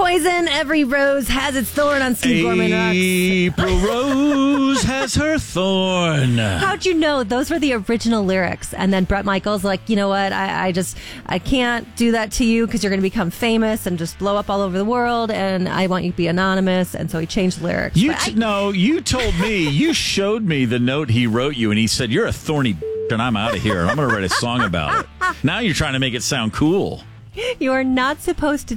Poison, every rose has its thorn on Steve Gorman Rocks. April Rose has her thorn. How'd you know those were the original lyrics? And then Bret Michaels like, you know what? I can't do that to you because you're going to become famous and just blow up all over the world. And I want you to be anonymous. And so he changed the lyrics. You told me, you showed me the note he wrote you, and he said, "You're a thorny and I'm out of here. I'm going to write a song about it." Now you're trying to make it sound cool. You are not supposed to